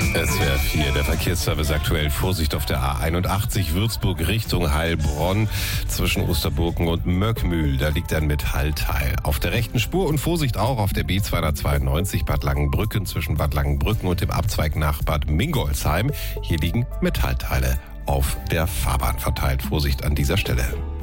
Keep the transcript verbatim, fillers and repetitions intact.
S W R vier, der Verkehrsservice aktuell. Vorsicht auf der A einundachtzig Würzburg Richtung Heilbronn zwischen Osterburken und Möckmühl. Da liegt ein Metallteil auf der rechten Spur. Und Vorsicht auch auf der B zweihundertzweiundneunzig Bad Langenbrücken zwischen Bad Langenbrücken und dem Abzweig nach Bad Mingolsheim. Hier liegen Metallteile auf der Fahrbahn verteilt. Vorsicht an dieser Stelle.